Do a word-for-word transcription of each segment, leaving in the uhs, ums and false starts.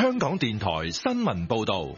香港電台新聞報道。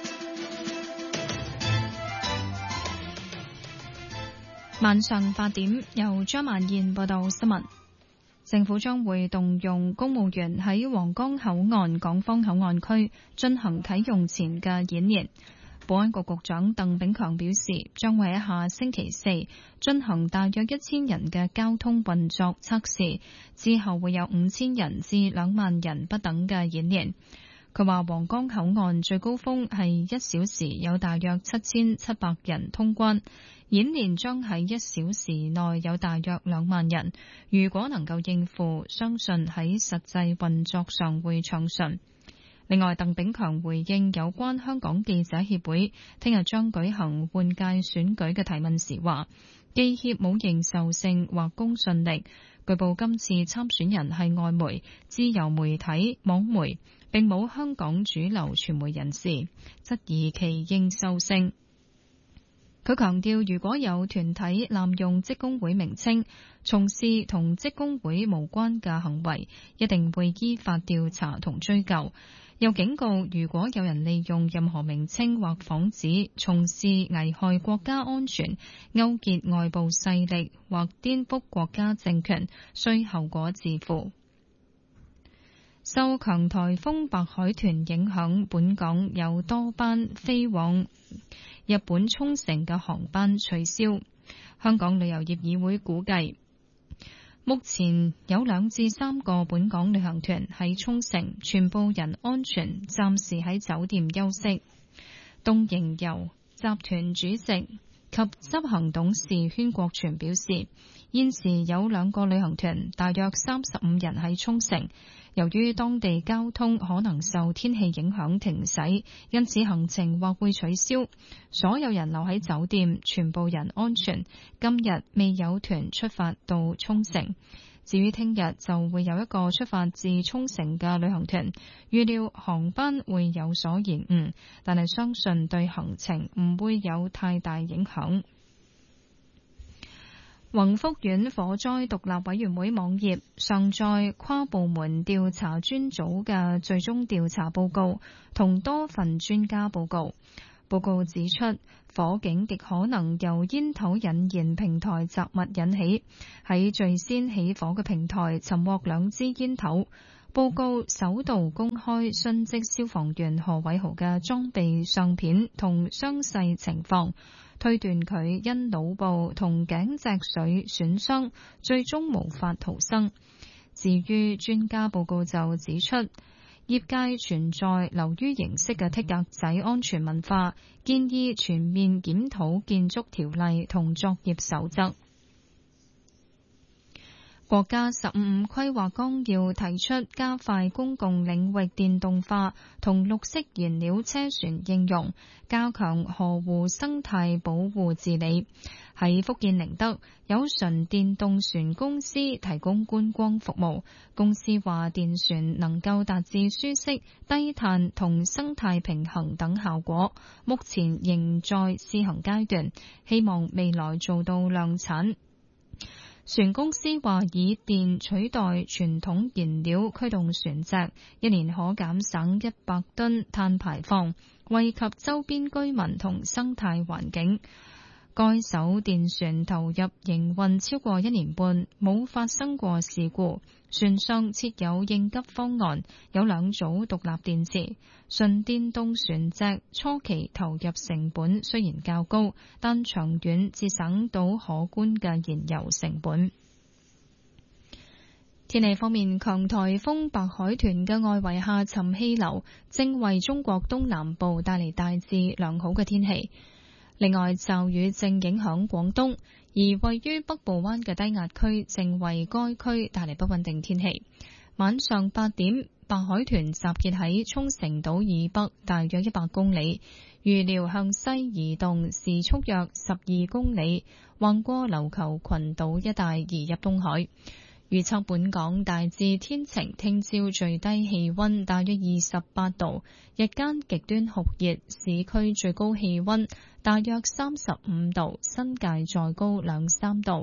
晚上八點，由張曼燕報道新聞。政府將會動用公務員喺皇崗口岸港方口岸區進行啟用前嘅演練。保安局局長鄧炳強表示，將會喺下星期四進行大約一千人嘅交通運作測試，之後會有五千人至兩萬人不等嘅演練。佢話皇崗口岸最高峰係一小時有大約七千七百人通關，演練將喺一小時內有大約兩萬人。如果能夠應付，相信喺實際運作上會暢順。另外，鄧炳強回應有關香港記者協會聽日將舉行換屆選舉嘅提問時話，記協冇認受性或公信力。據報今次參選人係外媒、自由媒體、網媒，並冇香港主流傳媒人士，質疑其認受性。佢強調，如果有團體濫用職工會名稱，從事同職工會無關嘅行為，一定會依法調查同追究。又警告，如果有人利用任何名稱或幌子從事危害國家安全、勾結外部勢力或顛覆國家政權，需後果自負。受強颱風白海豚影響，本港有多班飛往日本沖繩嘅航班取消。香港旅遊業議會估計，目前有兩至三個本港旅行團喺沖繩，全部人安全，暫時喺酒店休息。東瀛遊集團主席及執行董事禤國全表示，現時有兩個旅行團，大約三十五人喺沖繩，由於當地交通可能受天氣影響停駛，因此行程或會取消。所有人留喺酒店，全部人安全。今日未有團出發到沖繩。至於聽日就會有一個出發至沖繩嘅旅行團，預料航班會有所延誤，但係相信對行程唔會有太大影響。宏福苑火災獨立委員會網頁上載跨部門調查專組嘅最終調查報告同多份專家報告。報告指出，火警極可能由煙頭引燃平台雜物引起。喺最先起火嘅平台尋獲兩支煙頭。報告首度公開殉職消防員何偉豪嘅裝備相片同傷勢情況，推斷佢因腦部同頸脊髓損傷，最終無法逃生。至於專家報告就指出，業界存在流於形式嘅剔格仔安全文化，建議全面檢討建築條例同作業守則。國家十五五規劃綱要提出加快公共領域電動化同綠色燃料車船應用，加強河湖生態保護治理。喺福建寧德，有純電動船公司提供觀光服務。公司話電船能夠達至舒適、低碳同生態平衡等效果，目前仍在試行階段，希望未來做到量產。船公司話以電取代傳統燃料驅動船隻，一年可減省一百噸碳排放，惠及周邊居民同生態環境。該艘電船投入營運超過一年半，冇發生過事故。船上設有應急方案，有兩組獨立電池。純電動船隻初期投入成本雖然較高，但長遠節省到可觀嘅燃油成本。天氣方面，強颱風白海豚嘅外圍下沉氣流正為中國東南部帶嚟大致良好嘅天氣。另外，驟雨正影響廣東，而位於北部灣嘅低壓區正為該區帶嚟不穩定天氣。晚上八點，白海豚集結喺沖繩島以北大約一百公里，預料向西移動，時速約十二公里，橫過琉球群島一帶移入東海。預測本港大致天晴，聽朝最低氣溫大約二十八度，日間極端酷熱，市區最高氣溫大約三十五度，新界再高兩三度。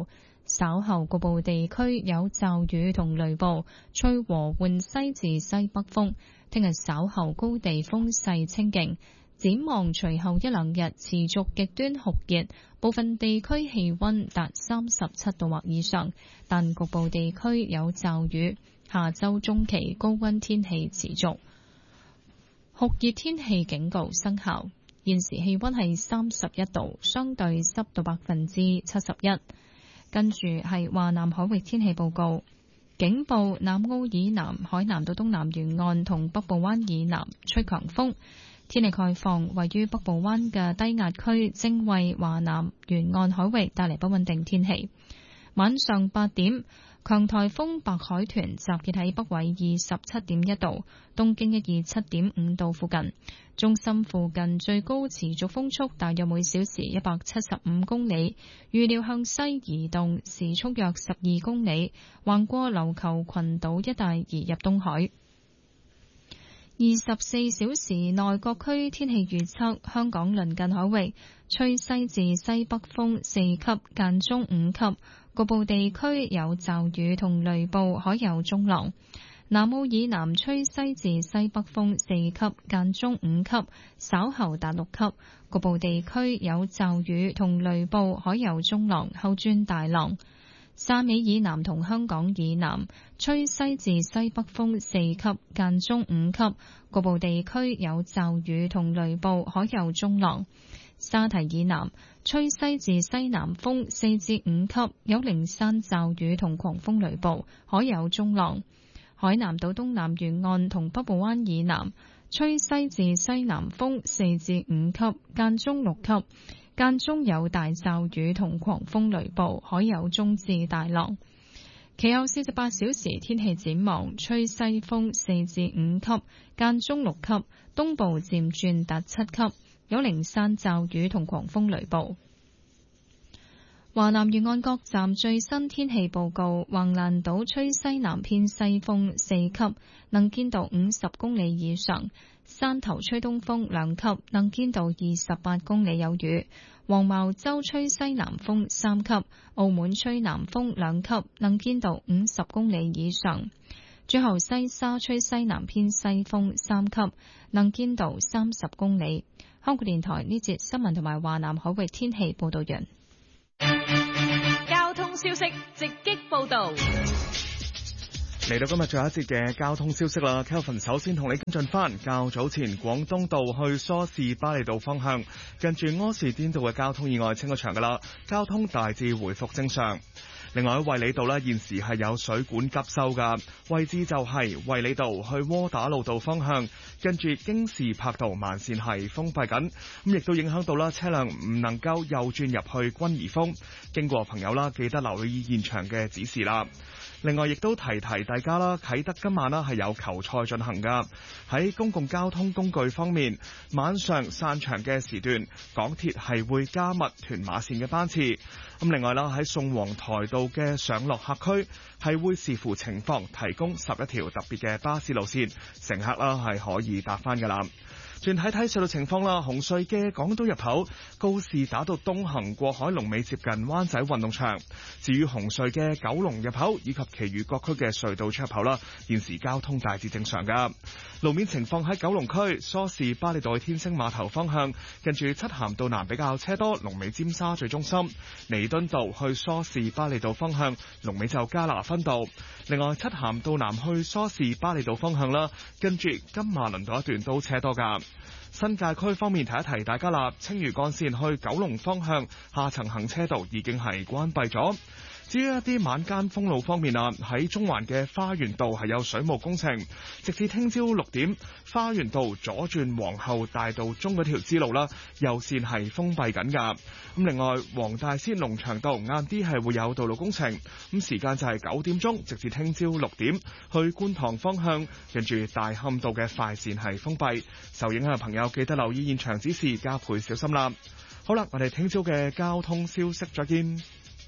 稍後局部地區有驟雨同雷暴，吹和緩西至西北風。聽日稍後高地風勢清勁。展望隨後一兩日持續極端酷熱，部分地區氣溫達三十七度或以上，但局部地區有驟雨。下周中期高溫天氣持續，酷熱天氣警告生效。現時氣溫係三十一度，相對濕度百分之七十一。跟住係華南海域天氣報告，警報：南澳以南、海南到東南沿岸同北部灣以南吹強風。天氣概況，位於北部灣嘅低壓區正為華南沿岸海域帶嚟不穩定天氣。晚上八點，強颱風白海豚集結喺北緯二十七點一度、東經一二七點五度附近，中心附近最高持續風速大約每小時一百七十五公里，預料向西移動，時速約十二公里，橫過琉球群島一帶移入東海。二十四小時內各區天氣預測：香港鄰近海域吹西至西北風四級，間中五級，局部地區有驟雨同雷暴，海有中浪。南澳以南吹西至西北風四級，間中五級，稍後達六級，局部地區有驟雨同雷暴，海有中浪，後轉大浪。汕尾以南同香港以南吹西至西北風四級，間中五級，局部地區有驟雨同雷暴，海有中浪。沙堤以南吹西至西南風四至五級，有零散驟雨同狂風雷暴，海有中浪。海南島東南沿岸同北部灣以南吹西至西南風四至五級，間中六級。間中有大驟雨同狂風雷暴，海有中至大浪。其後四十八小時天氣展望，吹西風四至五級，間中六級，東部漸轉達七級，有零散驟雨同狂風雷暴。華南沿岸各站最新天氣報告：橫瀾島吹西南偏西風四級，能見度五十公里以上；汕頭吹東風兩級，能見度二十八公里有餘；黃茅洲吹西南風三級；澳門吹南風兩級，能見度五十公里以上；最後西沙吹西南偏西風三級，能見度三十公里。香港電台呢節新聞同埋華南海域天氣報道完。 交通消息直擊報道， 嚟到今日最後一節嘅交通消息啦。Kelvin 首先同你跟進翻，較早前廣東道去梳士巴利道方向，近住柯士甸道嘅交通意外清咗場噶啦，交通大致回復正常。另外喺衛理道呢，現時係有水管急修噶，位置就係衛理道去窩打老道方向，跟住京士柏道慢線係封閉緊，咁亦都影響到啦，車輛唔能夠右轉入去軍怡峰。經過朋友啦，記得留意現場嘅指示啦。另外亦都提提大家啦，啟德今晚啦係有球賽進行噶。喺公共交通工具方面，晚上散場嘅時段，港鐵係會加密屯馬線嘅班次。咁另外啦，喺宋皇台道嘅上落客區係會視乎情況提供十一條特別嘅巴士路線，乘客啦係可以搭翻噶啦。轉睇睇隧道情況啦，紅隧嘅港島入口告士打道東行過海龍尾接近灣仔運動場。至於紅隧嘅九龍入口以及其餘各區嘅隧道出入口啦，現時交通大致正常噶。路面情況喺九龍區梳士巴利道天星碼頭方向，近住漆咸道南比較車多，龍尾尖沙咀中心；彌敦道去梳士巴利道方向，龍尾就加拿分道。另外漆咸道南去梳士巴利道方向啦，跟住金馬倫道一段都車多噶。新界區方面提一提大家啦，青嶼幹線去九龍方向下層行車道已經係關閉咗。至於一啲晚間封路方面啊，喺中環嘅花園道係有水務工程，直至聽朝六點，花園道左轉皇后大道中嗰條支路啦，右線係封閉緊㗎。咁另外，黃大仙龍翔道晏啲係會有道路工程，咁時間就係九點鐘，直至聽朝六點，去觀塘方向，跟住大磡道嘅快線係封閉，受影響嘅朋友記得留意現場指示，加倍小心啦。好啦，我哋聽朝嘅交通消息再見。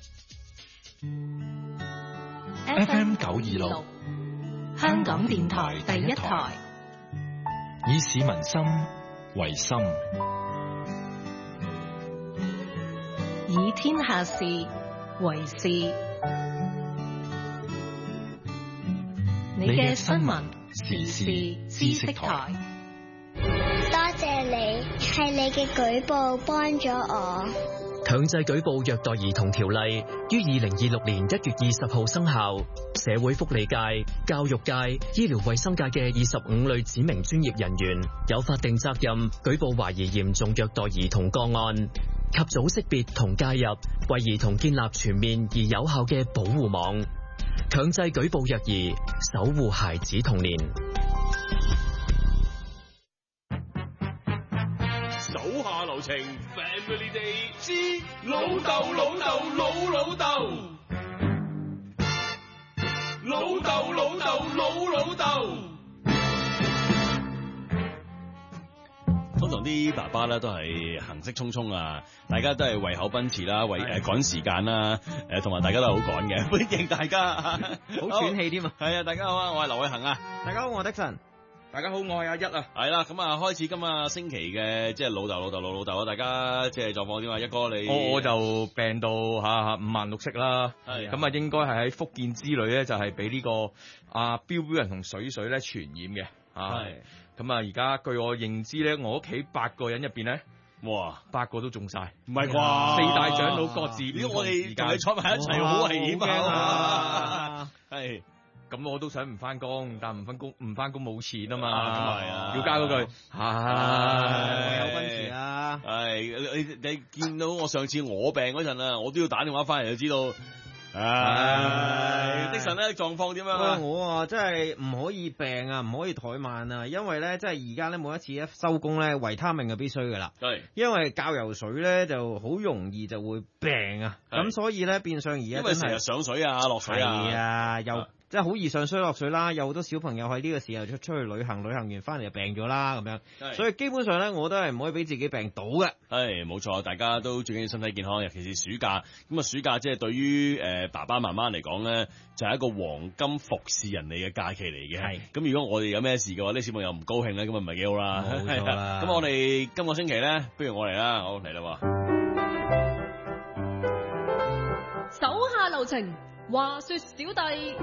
F M 九二六， 香港電台第一台， 以市民心為心， 以天下事為事。 你嘅新聞時事知識台。 多謝你，係你嘅舉報幫咗我。 強制舉報虐待兒童條例於二零二六年一月二十號生效，社會福利界、教育界、醫療衛生界嘅二十五類指明專業人員有法定責任舉報懷疑嚴重虐待兒童個案，及早識別同介入，為兒童建立全面而有效嘅保護網，強制舉報虐兒，守護孩子童年。 手下留情 ，Family Day 之老豆老豆老老豆，老豆老豆老老豆。通常啲爸爸咧都係行色匆匆啊，大家都係為口奔馳啦，為誒趕時間啦，誒同埋大家都係好趕嘅，歡迎大家， 好喘氣添啊！ 係啊，大家好啊，我係劉偉恒啊， 大家好，我係的神。大家好，我係阿一啊。 係啦，咁啊，開始今日星期嘅即係老豆老豆老老豆啊！大家即係狀況點啊？一哥你我我就病到嚇五顏六色啦。係咁啊，應該係喺福建之旅咧，就係俾呢個阿標標人同水水咧傳染嘅。係咁啊，而家據我認知咧，我屋企八個人入邊咧，哇，八個都中晒， 唔係啩？ 四大長老各自， 如果我哋同你坐埋一齊，好危險啊！係。 咁我都想唔翻工，但唔翻工唔翻工冇錢啊嘛， 咁係啊， 要加嗰句，係有奔馳啊！係你你見到我上次我病嗰陣啊，我都要打電話翻嚟就知道。唉，的神咧狀況點樣啊？ 我啊真係唔可以病啊，唔可以怠慢啊，因為咧即係而家咧每一次一收工咧，維他命就必須噶啦。係，因為教游水咧就好容易就會病啊，咁所以咧變相而家因為成日上水啊落水啊， 係啊又。即係好易上水落水啦，有好多小朋友喺呢個時候出出去旅行，旅行完翻嚟就病咗啦咁樣，所以基本上咧我都係唔可以俾自己病倒嘅。 係冇錯，大家都最緊要身體健康，尤其是暑假。咁啊暑假即係對於誒爸爸媽媽嚟講咧，就係一個黃金服侍人哋嘅假期嚟嘅。係咁，如果我哋有咩事嘅話，啲小朋友唔高興咧，咁啊唔係幾好啦。冇錯啦。咁我哋今個星期咧，不如我嚟啦，好嚟啦。 手下留情，話說小弟。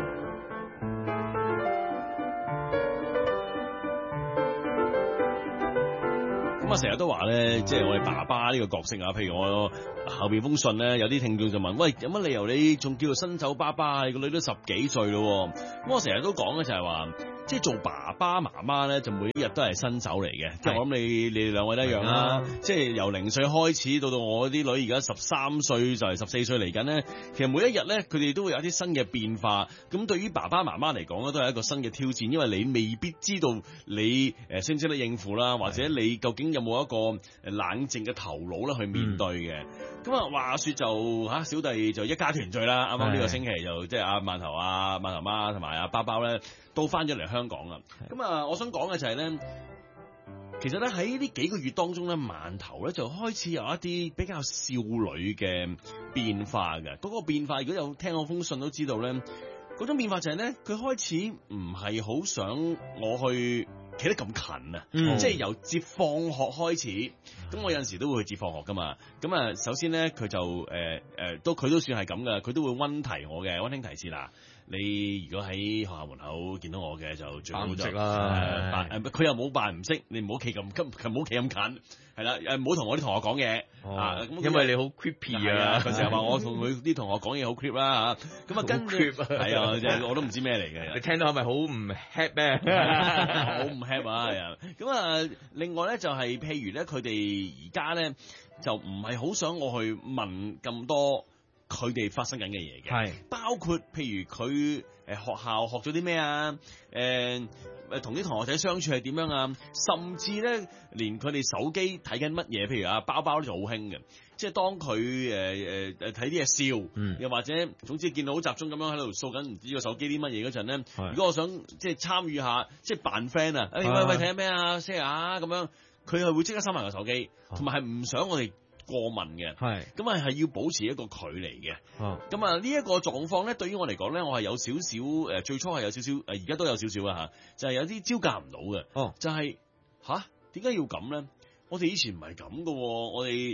咁啊，成日都話咧，即係我哋爸爸呢個角色啊。譬如我後邊封信咧，有啲聽眾就問：喂，有乜理由你仲叫做新手爸爸？你個女都十幾歲咯。咁我成日都講咧，就係話，即係做爸爸媽媽咧，就每一日都係新手嚟嘅。即係我諗你你哋兩位都一樣啦。即係由零歲開始到到我啲女而家十三歲就係十四歲嚟緊咧，其實每一日咧，佢哋都會有一啲新嘅變化。咁對於爸爸媽媽嚟講咧，都係一個新嘅挑戰，因為你未必知道你誒識唔識得應付啦，或者你究竟有冇一個誒冷靜嘅頭腦咧去面對嘅。咁啊、嗯，話說就吓小弟就一家團聚啦，啱啱呢個星期就即係阿饅頭啊、饅頭媽同埋阿包包咧都翻咗嚟香港啦。咁啊，我想講嘅就係咧，其實咧喺呢幾個月當中咧，饅頭咧就開始有一啲比較少女嘅變化嘅。嗰、那個變化，如果有聽我封信都知道咧，嗰種變化就係咧，佢開始唔係好想我去企得咁近啊，嗯、即係由接放學開始，咁我有陣時都會去接放學噶嘛。咁啊，首先咧佢就誒誒、呃呃，都佢都算係咁噶，佢都會溫提我嘅，溫馨提示啦。你如果喺學校門口見到我嘅，就最好就誒扮誒，佢又冇扮唔識，你唔好企咁近，唔好企咁近，係啦，誒唔好同我啲同學講嘢啊， 因為你好 creepy 啊， 佢成日話我同佢啲同學講嘢好 creep 啦嚇，咁啊跟住係啊，即係我都唔知咩嚟嘅， 你聽到係咪好唔 happy 咩？ 好唔 happy 啊，係啊，咁啊，另外咧就係譬如咧，佢哋而家咧就唔係好想我去問咁多。佢哋發生緊嘅嘢嘅，係包括譬如佢誒、呃、學校學咗啲咩啊，誒誒同啲同學仔相處係點樣啊，甚至咧連佢哋手機睇緊乜嘢，譬如啊包包就好興嘅，即係當佢誒誒誒睇啲嘢笑，嗯、又或者總之見到好集中咁樣喺度掃緊唔知個手機啲乜嘢嗰陣咧，如果我想即係參與下，即係扮 friend 啊，誒喂喂睇緊咩啊 share 啊咁樣，佢係會即刻收埋個手機，同埋係唔想我哋過問嘅，係咁啊，係要保持一個距離嘅。咁啊，呢一個狀況咧，對於我嚟講咧，我係有少少誒，最初係有少少誒，而家都有少少啊嚇，就係、是、有啲招架唔到嘅。哦，就係吓點解要咁咧？我哋以前唔係咁噶，我哋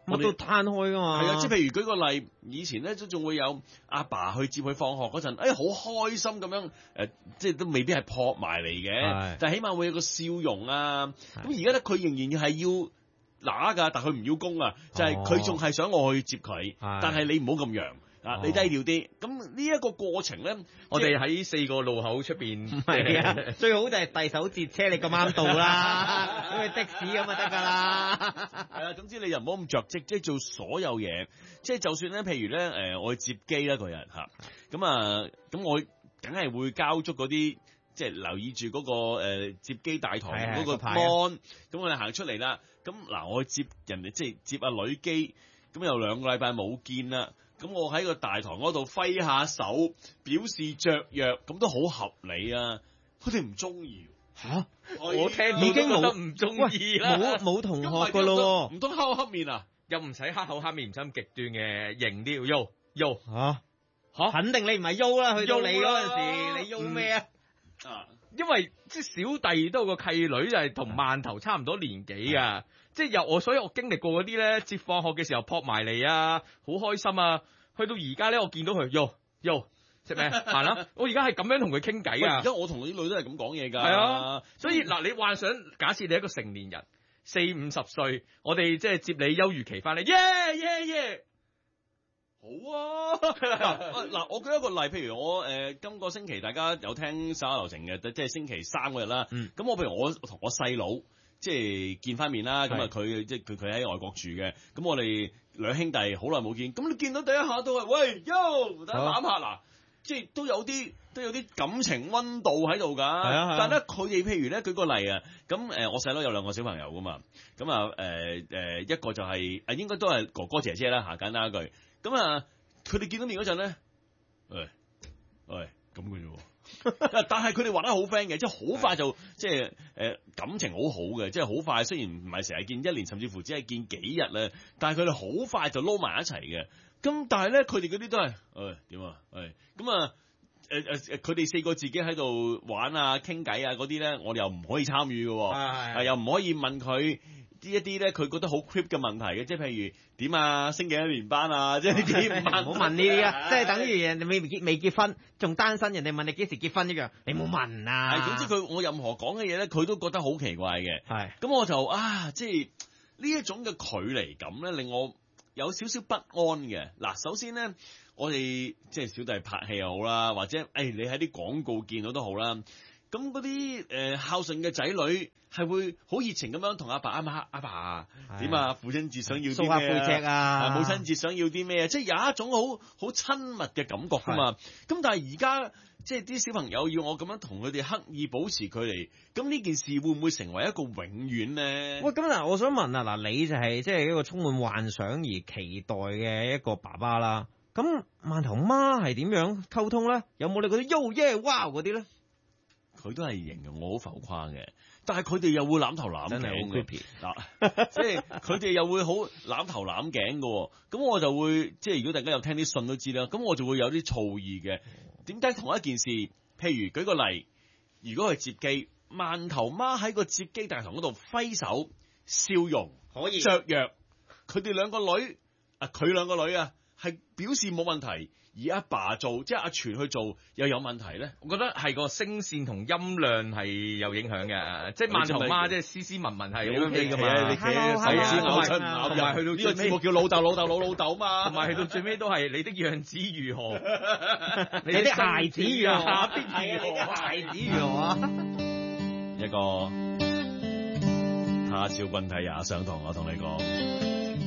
乜都攤開噶嘛。 係啊，即係譬如舉個例，以前咧都仲會有阿爸，爸去接佢放學嗰陣，誒好開心咁樣，誒、呃、即係都未必係撲埋嚟嘅，但係起碼會有個笑容啊。咁而家咧佢仍然係要揦㗎，但係佢唔要供啊，就係佢仲係想我去接佢，但係你唔好咁揚。啊！你低調啲，咁呢一個過程咧， 我哋喺四個路口出邊， 唔係啊，最好就係遞手截車，你咁啱到啦，咁去的士咁就得㗎啦。 係啊，總之你又唔好咁着跡，即係做所有嘢，即係就算咧，譬如咧，誒，我去接機啦，個人嚇，咁啊，咁我梗係會交足嗰啲，即係留意住嗰個誒接機大堂嗰個 mon，咁我哋行出嚟啦，咁嗱，我去接人哋，即係接阿女機，咁有兩個禮拜冇見啦。咁我喺個大堂嗰度揮下手，表示雀躍，咁都好合理啊！佢哋唔中意吓， 我聽已經冇唔中意啦， 冇冇同學噶咯， 唔通黑口黑面啊？ 又唔使黑口黑面，唔使咁極端嘅，型啲要喐喐吓吓，肯定你唔係喐啦，去到你嗰陣時，你喐咩啊？ 啊，因為即係小弟都有個契女，就係同饅頭差唔多年紀啊。即係由我，所以我經歷過嗰啲咧，接放學嘅時候撲埋嚟啊，好開心啊！去到而家咧，我見到佢，喲喲，食咩？行啦！我而家係咁樣同佢傾偈啊！ 而家我同啲女都係咁講嘢㗎。 係啊，所以嗱，你幻想假設你係一個成年人，四五十歲，我哋即係接你休漁期翻嚟，耶耶耶！ 好啊！嗱，我舉一個例，譬如我誒、呃、今個星期大家有聽十一流程嘅，即係星期三嗰日啦。咁、嗯、我譬如我同我細佬。即係見翻面啦，咁啊佢即係佢佢喺外國住嘅，咁我哋兩兄弟好耐冇見，咁你見到第一下都係喂，Yo，大家攬下嗱，即係都有啲都有啲感情溫度喺度㗎。但係咧佢哋譬如咧舉個例啊，咁誒我細佬有兩個小朋友㗎嘛，咁啊誒誒一個就係、是、誒應該都係哥哥姐姐啦嚇，簡單一句，咁啊佢哋見到面嗰陣咧，喂喂咁嘅啫喎。但係佢哋玩得好 friend 嘅，即係好快就即係誒感情好好嘅，即係好快。雖然唔係成日見一年，甚至乎只係見幾日咧，但係佢哋好快就撈埋一齊嘅。咁但係咧，佢哋嗰啲都係誒點啊？誒咁啊誒誒誒，佢哋四個自己喺度玩啊、傾偈啊嗰啲咧，我哋又唔可以參與嘅，係又唔可以問佢。一啲咧，佢覺得好 creep 嘅問題嘅，即係譬如點啊，升幾多年班啊，即係幾唔好問呢啲啊，即係等於人哋未結未結婚，仲單身，人哋問你幾時結婚一樣，你冇問啊。 係，總之佢我任何講嘅嘢咧，佢都覺得好奇怪嘅。係，咁我就啊，即係呢一種嘅距離感咧，令我有少少不安嘅。嗱，首先咧，我哋即係小弟拍戲又好啦，或者誒、哎、你喺啲廣告見到都好啦。咁嗰啲誒孝順嘅仔女係會好熱情咁樣同阿爸阿媽阿爸點啊？父親節想要啲咩啊？ 掃下背脊啊！ 母親節想要啲咩啊？即係有一種好好親密嘅感覺㗎嘛。咁但係而家即係啲小朋友要我咁樣同佢哋刻意保持距離，咁呢件事會唔會成為一個永遠咧？ 喂，咁嗱，我想問啊，嗱，你就係即係一個充滿幻想而期待嘅一個爸爸啦。咁饅頭媽係點樣溝通咧？有冇你嗰啲 Yo Yeah Wow 嗰啲咧？ 佢都係形容我好浮誇嘅，但係佢哋又會攬頭攬頸嘅，嗱，即係佢哋又會好攬頭攬頸嘅，咁我就會即係如果大家有聽啲信都知啦，咁我就會有啲醋意嘅。點解同一件事？譬如舉個例，如果係接機，饅頭媽喺個接機大堂嗰度揮手笑容可以雀躍，佢哋兩個女啊，佢兩個女啊，係表示冇問題。而阿爸，爸做，即係阿全去做，又有問題咧？ 我覺得係個聲線同音量係有影響嘅，即係饅頭媽即係斯斯文文係 O K 噶嘛。你企喺手指咬出唔咬入，同埋去到呢個節目叫老豆老豆老老豆嘛。同埋去到最尾都係你的樣子如何？ 你的孩子如何？係啊，你的孩子如何啊？ 一個他朝君體也相同，我同你講。